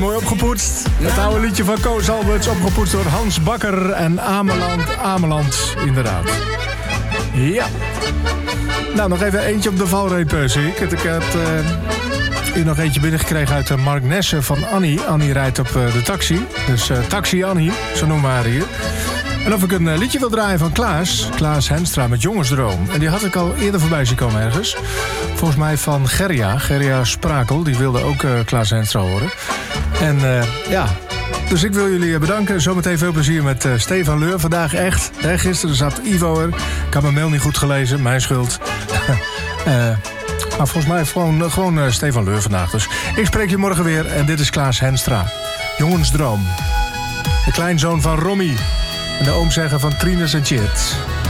mooi opgepoetst. Het oude liedje van Koos Alberts, opgepoetst door Hans Bakker en Ameland, inderdaad. Ja. Nou, nog even eentje op de valreep, zie ik. Ik heb hier nog eentje binnengekregen uit Mark Nessen van Annie. Annie rijdt op de taxi. Dus Taxi Annie, zo noemen we haar hier. En of ik een liedje wil draaien van Klaas Henstra met Jongensdroom. En die had ik al eerder voorbij zien komen ergens. Volgens mij van Gerja Sprakel. Die wilde ook Klaas Henstra horen. En ja, dus ik wil jullie bedanken. Zometeen veel plezier met Stefan Leur. Vandaag echt. Gisteren zat Ivo er. Ik had mijn mail niet goed gelezen. Mijn schuld. Maar volgens mij gewoon Stefan Leur vandaag. Dus ik spreek je morgen weer. En dit is Klaas Henstra. Jongensdroom. De kleinzoon van Romy. En de oomzegger van Trines en Chit.